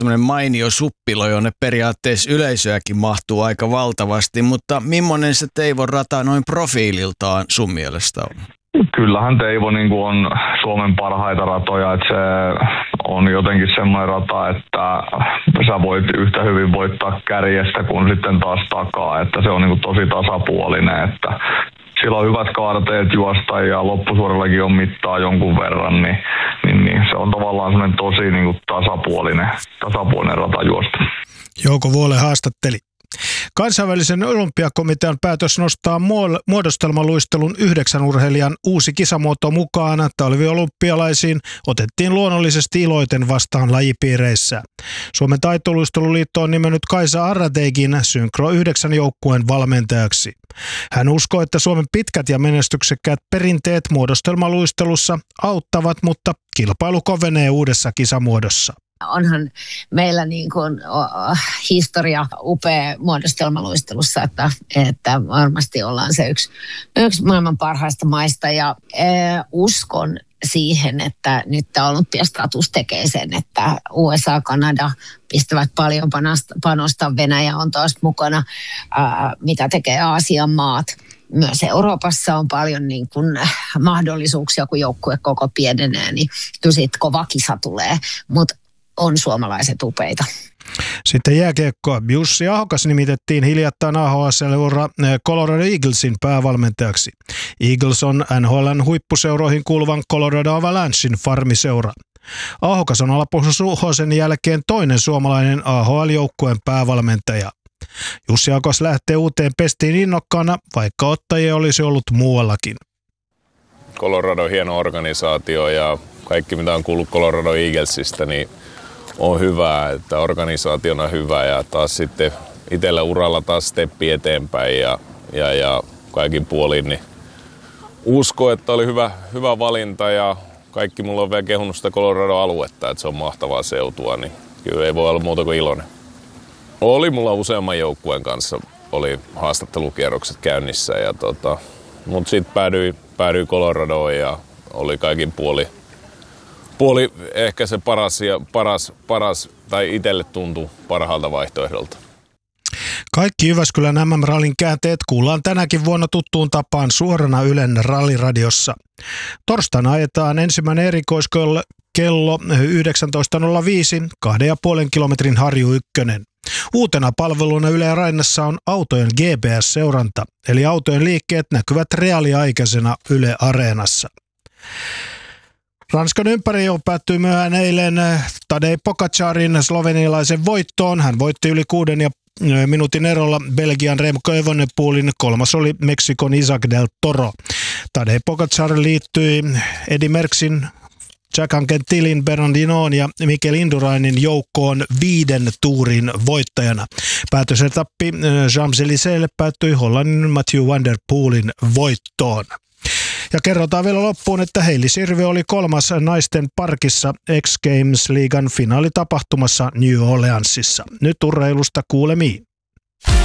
tämmöinen mainio suppilo, jonne periaatteessa yleisöäkin mahtuu aika valtavasti, mutta millainen se Teivon rata noin profiililtaan sun mielestä on? Kyllähän Teivo niin kuin on Suomen parhaita ratoja, että se on jotenkin semmoinen rata, että sä voit yhtä hyvin voittaa kärjestä kuin sitten taas takaa, että se on niin kuin tosi tasapuolinen, että sillä on hyvät kaarteet juosta ja loppusuorellakin on mittaa jonkun verran, niin se on tavallaan semmoinen tosi niin kuin tasapuolinen rata juosta. Jouko Vuole haastatteli. Kansainvälisen olympiakomitean päätös nostaa muodostelmaluistelun 9 urheilijan uusi kisamuoto mukaan talviolympialaisiin otettiin luonnollisesti iloiten vastaan lajipiireissä. Suomen taitoluisteluliitto on nimennyt Kaisa Arrateigin Synkro 9 joukkueen valmentajaksi. Hän uskoo, että Suomen pitkät ja menestyksekkäät perinteet muodostelmaluistelussa auttavat, mutta kilpailu kovenee uudessa kisamuodossa. Onhan meillä niin kuin historia upea muodostelmaluistelussa, että varmasti ollaan se yksi maailman parhaista maista ja uskon siihen, että nyt tämä olympiastatus tekee sen, että USA, Kanada pistävät paljon panosta, Venäjä on taas mukana, mitä tekee Aasian maat. Myös Euroopassa on paljon niin kuin mahdollisuuksia, kun joukkue koko pienenee, niin kyllä siitä kova kisa tulee, mutta on suomalaiset upeita. Sitten jääkiekkoa. Jussi Ahokas nimitettiin hiljattain AHL-seura Colorado Eaglesin päävalmentajaksi. Eagles on NHL:n huippuseuroihin kuuluvan Colorado Avalanchein farmiseura. Ahokas on Alpo Suhosen jälkeen toinen suomalainen AHL-joukkueen päävalmentaja. Jussi Ahokas lähtee uuteen pestiin innokkaana, vaikka ottajia olisi ollut muuallakin. Colorado on hieno organisaatio ja kaikki mitä on kuullut Colorado Eaglesista, niin on hyvä, että organisaationa hyvä ja taas sitten itsellä uralla taas steppi eteenpäin ja kaikin puolin niin usko, että oli hyvä valinta ja kaikki mulla on vielä kehunut sitä Colorado-aluetta, että se on mahtavaa seutua, niin kyllä ei voi olla muuta kuin iloinen. Oli mulla useamman joukkueen kanssa, oli haastattelukierrokset käynnissä mutta sitten päädyin Coloradoon ja oli kaikin puoli ehkä se paras tai itselle tuntui parhaalta vaihtoehdolta. Kaikki Jyväskylän MM-rallin käänteet kuullaan tänäkin vuonna tuttuun tapaan suorana Ylen ralliradiossa. Torstaina ajetaan ensimmäinen erikoiskello 19.05 2,5 kilometrin Harju 1. Uutena palveluna Yle Rainassa on autojen GPS-seuranta, eli autojen liikkeet näkyvät reaaliaikaisena Yle Areenassa. Ranskan ympärijo päättyi myöhään eilen Tadej Pogačarin slovenialaisen voittoon. Hän voitti yli 6 minuutin erolla Belgian Remco Evenepoelin, kolmas oli Meksikon Isaac del Toro. Tadej Pogačar liittyi Eddy Merckxin, Jack Anquetilin, Bernardinoon ja Mikel Indurainin joukkoon 5 tuurin voittajana. Päätösetappi Champs-Élysées päättyi Hollannin Mathieu van der Poelin voittoon. Ja kerrotaan vielä loppuun, että Heili Sirve oli 3. naisten parkissa X Games liigan finaalitapahtumassa New Orleansissa. Nyt urheilusta kuulemiin.